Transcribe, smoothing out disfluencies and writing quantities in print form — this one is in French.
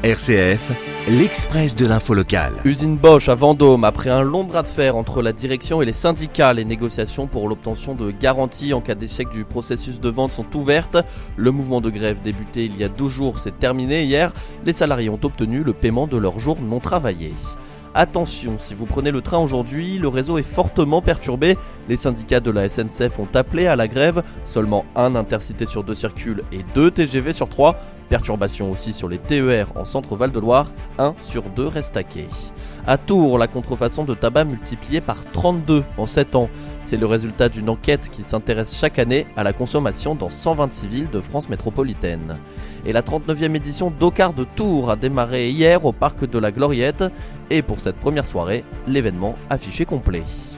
RCF, l'Express de l'info locale. Usine Bosch à Vendôme, après un long bras de fer entre la direction et les syndicats, les négociations pour l'obtention de garanties en cas d'échec du processus de vente sont ouvertes. Le mouvement de grève débuté il y a 12 jours s'est terminé hier. Les salariés ont obtenu le paiement de leurs jours non travaillés. Attention, si vous prenez le train aujourd'hui, le réseau est fortement perturbé. Les syndicats de la SNCF ont appelé à la grève. Seulement un Intercité sur 2 circule et 2 TGV sur 3. Perturbation aussi sur les TER en centre Val-de-Loire, 1 sur 2 reste à quai. À Tours, la contrefaçon de tabac multipliée par 32 en 7 ans. C'est le résultat d'une enquête qui s'intéresse chaque année à la consommation dans 126 villes de France métropolitaine. Et la 39e édition d'Au-Quart de Tours a démarré hier au parc de la Gloriette. Et pour cette première soirée, l'événement affiché complet.